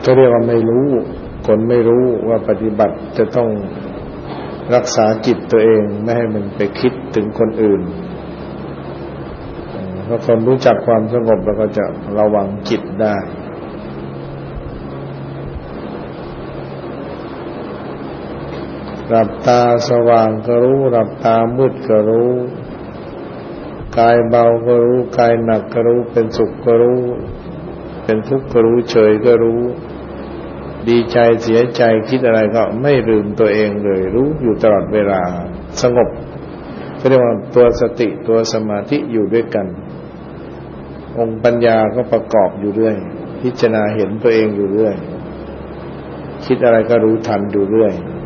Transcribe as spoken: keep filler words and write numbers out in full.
ก็เรียกว่าไม่รู้คนไม่รู้ว่าปฏิบัติจะต้องรักษาจิตตัวเองไม่ให้มันไปคิดถึงคนอื่นเพราะคนรู้จักความสงบแล้วก็จะระวังจิตได้หลับตาสว่างก็รู้หลับตามืดก็รู้กายเบาก็รู้กายหนักก็รู้เป็นสุขก็รู้เป็นทุกข์ก็รู้เฉยก็รู้ดีใจเสียใจคิดอะไรก็ไม่ลืมตัวเองเลยรู้อยู่ตลอดเวลาสงบก็เรียกว่าตัวสติตัวสมาธิอยู่ด้วยกันองค์ปัญญาก็ประกอบอยู่เรื่อยพิจารณาเห็นตัวเองอยู่เรื่อยคิดอะไรก็รู้ทันอยู่เรื่อย